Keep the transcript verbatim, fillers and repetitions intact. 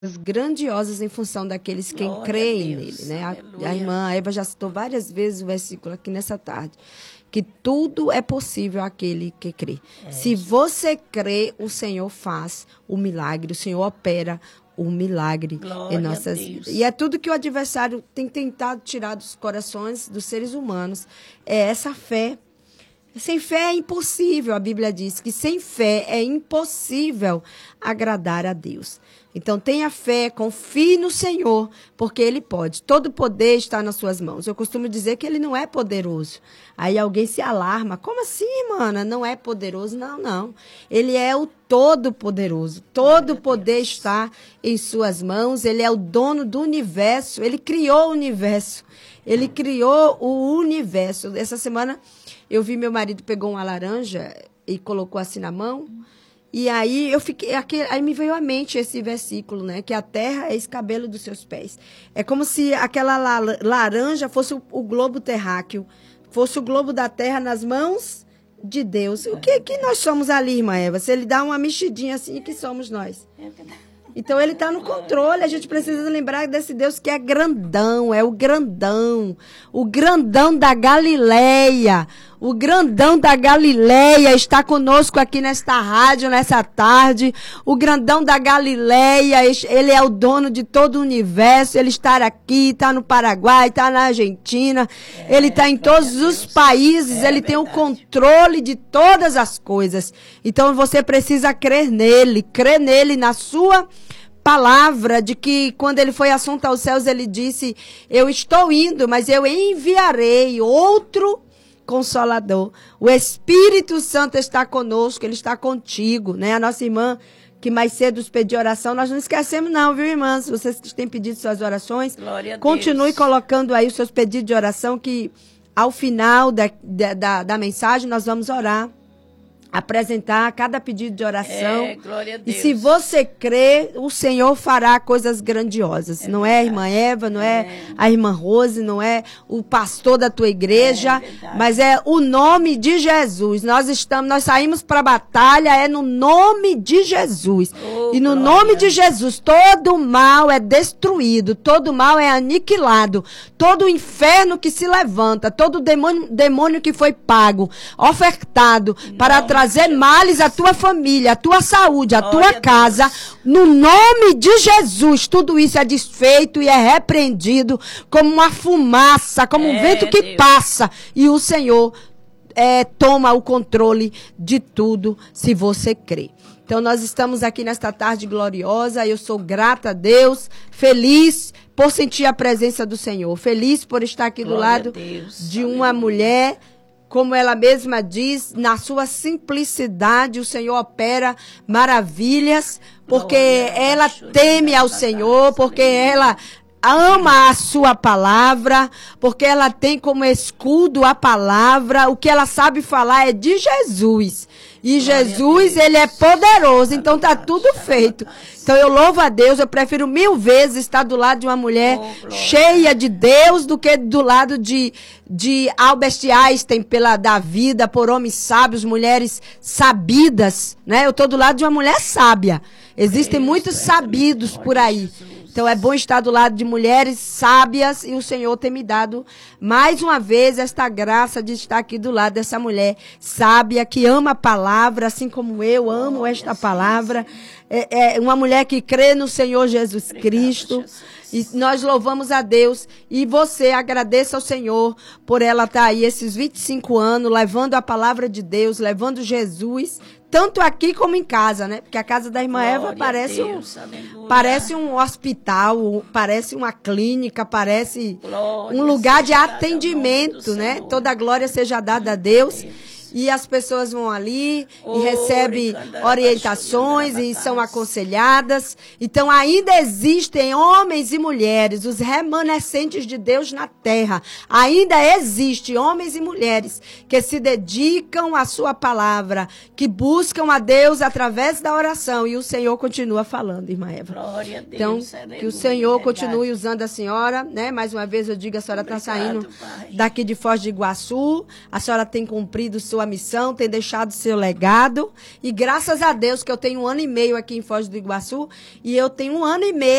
grandiosas em função daqueles que creem nele, né? A, a irmã Eva já citou várias vezes o versículo aqui nessa tarde, que tudo é possível àquele que crê. É. Se você crê, o Senhor faz o milagre, o Senhor opera o milagre Glória em nossas vidas. E é tudo que o adversário tem tentado tirar dos corações dos seres humanos, é essa fé. Sem fé é impossível, a Bíblia diz que sem fé é impossível agradar a Deus. Então tenha fé, confie no Senhor, porque Ele pode. Todo poder está nas suas mãos. Eu costumo dizer que Ele não é poderoso. Aí alguém se alarma. Como assim, irmã? Não é poderoso? Não, não. Ele é o Todo-Poderoso. Todo poder está em suas mãos. Ele é o dono do universo. Ele criou o universo. Ele criou o universo. Essa semana eu vi meu marido pegou uma laranja e colocou assim na mão. E aí eu fiquei, aqui, aí me veio à mente esse versículo, né? Que a terra é escabelo dos seus pés. É como se aquela la, laranja fosse o, o globo terráqueo, fosse o globo da terra nas mãos de Deus. O que que nós somos ali, irmã Eva? Se ele dá uma mexidinha assim, que somos nós? Então ele está no controle, a gente precisa lembrar desse Deus que é grandão, é o grandão, o grandão da Galileia, o grandão da Galileia está conosco aqui nesta rádio, nessa tarde, o grandão da Galileia, ele é o dono de todo o universo, ele está aqui, está no Paraguai, está na Argentina, é, ele está em todos os países, é, ele tem o controle de todas as coisas, então você precisa crer nele, crer nele na sua palavra, de que quando ele foi assunto aos céus, ele disse, eu estou indo, mas eu enviarei outro Consolador. O Espírito Santo está conosco, ele está contigo, né? A nossa irmã que mais cedo nos pediu oração, nós não esquecemos não, viu, irmãs? Vocês que têm pedido suas orações, continue colocando aí os seus pedidos de oração, que ao final da, da, da mensagem nós vamos orar, apresentar cada pedido de oração. É, glória a Deus. E se você crê, o Senhor fará coisas grandiosas. É não verdade. É a irmã Eva, não é. é a irmã Rose, não é o pastor da tua igreja, é mas é o nome de Jesus. Nós estamos, nós saímos para a batalha, é no nome de Jesus. Oh, e no glória. Nome de Jesus, todo mal é destruído, todo mal é aniquilado, todo inferno que se levanta, todo demônio, demônio que foi pago, ofertado não. para trazer trazer males à tua família, à tua saúde, à tua casa, no nome de Jesus, tudo isso é desfeito e é repreendido como uma fumaça, como um vento que passa, e o Senhor é, toma o controle de tudo, se você crê. Então nós estamos aqui nesta tarde gloriosa, eu sou grata a Deus, feliz por sentir a presença do Senhor, feliz por estar aqui do lado de uma mulher. Como ela mesma diz, na sua simplicidade, o Senhor opera maravilhas, porque ela teme ao Senhor, porque ela ama a sua palavra, porque ela tem como escudo a palavra, o que ela sabe falar é de Jesus. E Jesus, ele é poderoso, então tá tudo feito. Então eu louvo a Deus, eu prefiro mil vezes estar do lado de uma mulher oh, cheia de Deus do que do lado de, de Albert Einstein, pela da vida, por homens sábios, mulheres sabidas, né? Eu tô do lado de uma mulher sábia. Existem Isso, muitos sabidos por aí. Então é bom estar do lado de mulheres sábias, e o Senhor tem me dado mais uma vez esta graça de estar aqui do lado dessa mulher sábia, que ama a palavra, assim como eu amo esta palavra. É, é uma mulher que crê no Senhor Jesus Cristo. E nós louvamos a Deus. E você agradeça ao Senhor por ela estar aí esses vinte e cinco anos, levando a palavra de Deus, levando Jesus, tanto aqui como em casa, né? Porque a casa da irmã Glória Eva parece, Deus, um, parece um hospital, parece uma clínica, parece glória um lugar de atendimento, né? Senhor. Toda a glória seja dada a Deus. Deus. E as pessoas vão ali oh, e recebem orientações e são aconselhadas. Então ainda existem homens e mulheres, os remanescentes de Deus na terra. Ainda existem homens e mulheres que se dedicam à sua palavra, que buscam a Deus através da oração. E o Senhor continua falando, irmã Eva. Glória a Deus, então, aleluia, que o Senhor verdade. Continue usando a senhora, né? Mais uma vez eu digo, a senhora está saindo Pai. daqui de Foz do Iguaçu, a senhora tem cumprido sua sua missão, tem deixado seu legado. E graças a Deus que eu tenho um ano e meio aqui em Foz do Iguaçu. E eu tenho um ano e meio